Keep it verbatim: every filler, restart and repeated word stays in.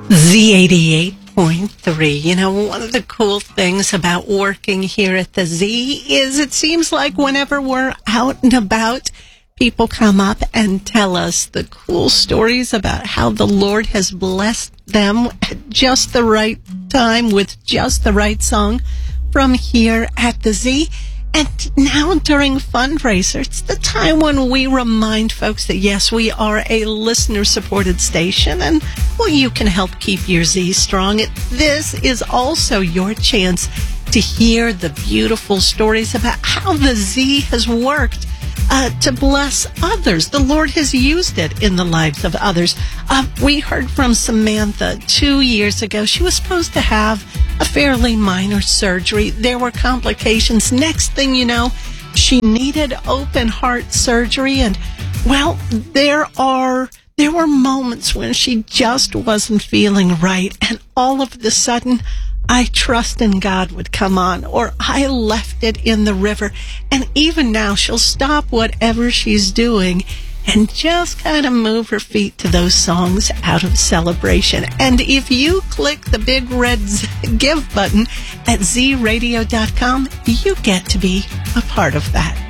Z eighty-eight point three. You know, one of the cool things about working here at the Z is it seems like whenever we're out and about, people come up and tell us the cool stories about how the Lord has blessed them at just the right time with just the right song from here at the Z. And now during fundraiser, it's the time when we remind folks that, yes, we are a listener-supported station, and, well, you can help keep your Z strong. It, this is also your chance to hear the beautiful stories about how the Z has worked uh, to bless others. The Lord has used it in the lives of others. Uh, we heard from Samantha two years ago. She was supposed to have a fairly minor surgery. There were complications. Next thing you know, she needed open heart surgery. And, well, there are, there were moments when she just wasn't feeling right. And all of a sudden, I trust in God would come on, or I left it in the river. And even now, she'll stop whatever she's doing and just kind of move her feet to those songs out of celebration. And if you click the big red give button at z radio dot com, you get to be a part of that.